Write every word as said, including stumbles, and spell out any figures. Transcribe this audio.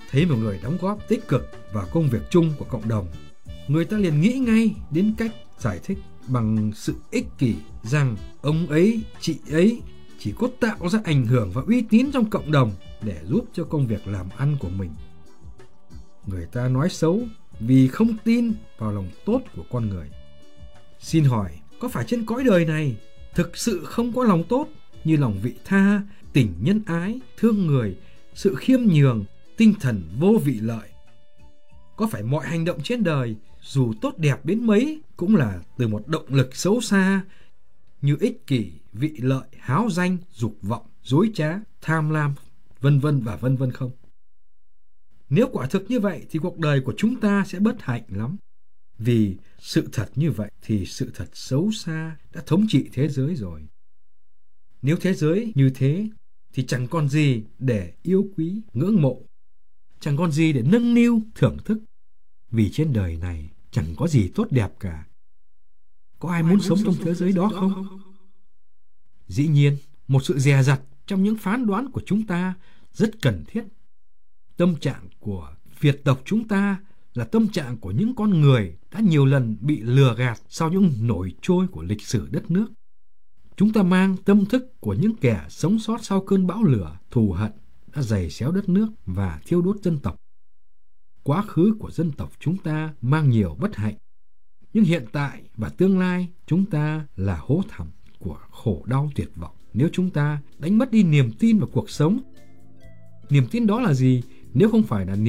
Thấy một người đóng góp tích cực vào công việc chung của cộng đồng, người ta liền nghĩ ngay đến cách giải thích bằng sự ích kỷ rằng ông ấy, chị ấy chỉ có tạo ra ảnh hưởng và uy tín trong cộng đồng để giúp cho công việc làm ăn của mình. Người ta nói xấu vì không tin vào lòng tốt của con người. Xin hỏi, có phải trên cõi đời này thực sự không có lòng tốt như lòng vị tha, tình nhân ái, thương người, sự khiêm nhường, tinh thần vô vị lợi? Có phải mọi hành động trên đời dù tốt đẹp đến mấy cũng là từ một động lực xấu xa như ích kỷ, vị lợi, háo danh, dục vọng, dối trá, tham lam, vân vân và vân vân không? Nếu quả thực như vậy thì cuộc đời của chúng ta sẽ bất hạnh lắm. Vì sự thật như vậy thì sự thật xấu xa đã thống trị thế giới rồi. Nếu thế giới như thế thì chẳng còn gì để yêu quý, ngưỡng mộ, chẳng còn gì để nâng niu, thưởng thức. Vì trên đời này chẳng có gì tốt đẹp cả. Có ai muốn sống trong thế giới đó không? Dĩ nhiên, một sự dè dặt trong những phán đoán của chúng ta rất cần thiết. Tâm trạng của Việt tộc chúng ta là tâm trạng của những con người đã nhiều lần bị lừa gạt sau những nổi trôi của lịch sử đất nước. Chúng ta mang tâm thức của những kẻ sống sót sau cơn bão lửa thù hận đã giày xéo đất nước và thiêu đốt dân tộc. Quá khứ của dân tộc chúng ta mang nhiều bất hạnh, nhưng hiện tại và tương lai chúng ta là hố thẳm của khổ đau tuyệt vọng nếu chúng ta đánh mất đi niềm tin vào cuộc sống. Niềm tin đó là gì nếu không phải là niềm